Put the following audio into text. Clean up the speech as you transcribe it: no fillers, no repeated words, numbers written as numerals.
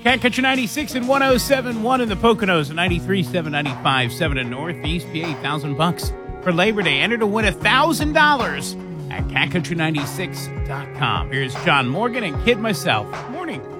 Cat Country 96 and 107.1 in the Poconos, and 93.7, 95.7 in Northeast PA. $1,000 for Labor Day. Enter to win $1,000 at catcountry96.com. Here's John Morgan and Kid Myself. Morning.